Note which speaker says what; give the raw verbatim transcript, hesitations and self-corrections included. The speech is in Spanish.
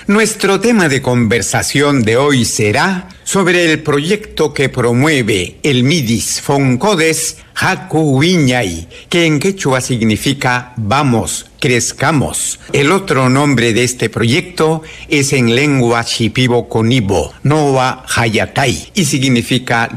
Speaker 1: Nuestro tema de conversación de hoy será sobre el proyecto que promueve el Midis Foncodes Haku Wiñay, que en quechua significa vamos, crezcamos. El otro nombre de este proyecto es en lengua shipibo conibo, Noa Hayatay, y significa